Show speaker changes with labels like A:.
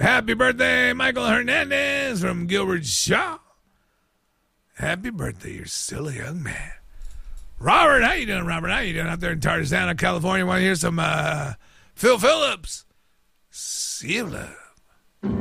A: Happy birthday, Michael Hernandez from Gilbert Shaw. Happy birthday. You're still a young man. Robert, how you doing, Robert? How you doing out there in Tarzana, California? Want to hear some Phil Phillips? See you later.